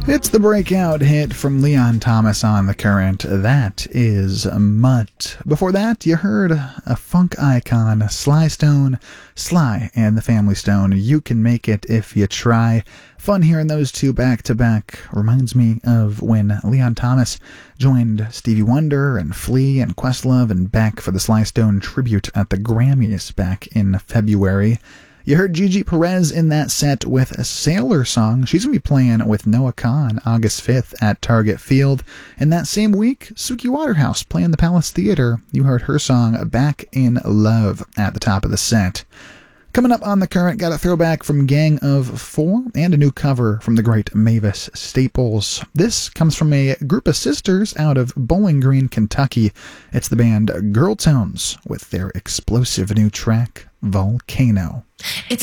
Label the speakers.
Speaker 1: It's the breakout hit from Leon Thomas on The Current. That is Mutt. Before that, you heard a funk icon, Sly Stone, Sly and the Family Stone. You Can Make It If You Try. Fun hearing those two back to back. Reminds me of when Leon Thomas joined Stevie Wonder and Flea and Questlove and Beck for the Sly Stone tribute at the Grammys back in February. You heard Gigi Perez in that set with a Sailor song. She's going to be playing with Noah Kahan August 5th at Target Field. And that same week, Suki Waterhouse playing the Palace Theater. You heard her song Back in Love at the top of the set. Coming up on The Current, got a throwback from Gang of Four and a new cover from the great Mavis Staples. This comes from a group of sisters out of Bowling Green, Kentucky. It's the band Girl Tones with their explosive new track, Volcano.